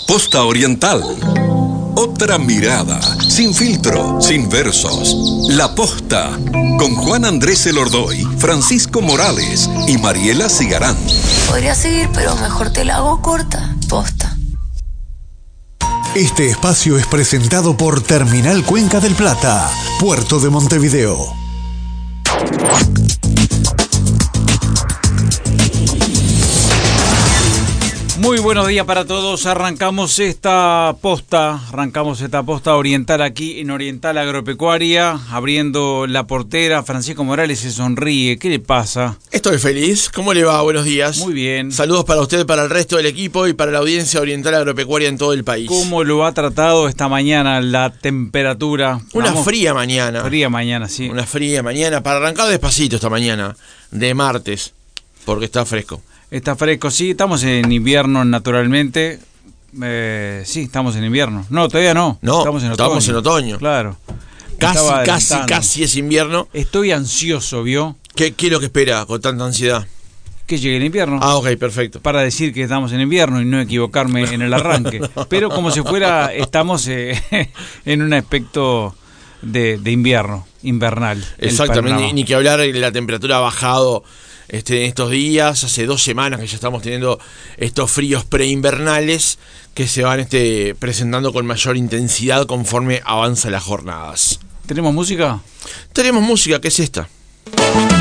Posta Oriental. Otra mirada, sin filtro, sin versos. La Posta, con Juan Andrés Elordoy, Francisco Morales y Mariela Cigarán. Podría seguir, pero mejor te la hago corta. Posta. Este espacio es presentado por Terminal Cuenca del Plata, Puerto de Montevideo. Muy buenos días para todos. Arrancamos esta posta oriental aquí en Oriental Agropecuaria, abriendo la portera. Francisco Morales se sonríe. ¿Qué le pasa? Estoy feliz. ¿Cómo le va? Buenos días. Muy bien. Saludos para usted, para el resto del equipo y para la audiencia Oriental Agropecuaria en todo el país. ¿Cómo lo ha tratado esta mañana la temperatura? Una fría mañana. Fría mañana, sí. Una fría mañana, para arrancar despacito esta mañana, de martes, porque está fresco. Está fresco, sí, estamos en invierno naturalmente. Sí, estamos en invierno. No, todavía no. No, estamos en otoño. Claro. Casi es invierno. Estoy ansioso, ¿vio? ¿Qué es lo que espera con tanta ansiedad? Que llegue el invierno. Ah, ok, perfecto. Para decir que estamos en invierno y no equivocarme en el arranque. No. Pero como si fuera, estamos en un aspecto de invierno, invernal. Exactamente, ni que hablar, la temperatura ha bajado en estos días, hace 2 semanas que ya estamos teniendo estos fríos preinvernales que se van presentando con mayor intensidad conforme avanzan las jornadas. ¿Tenemos música? Tenemos música, ¿qué es esta?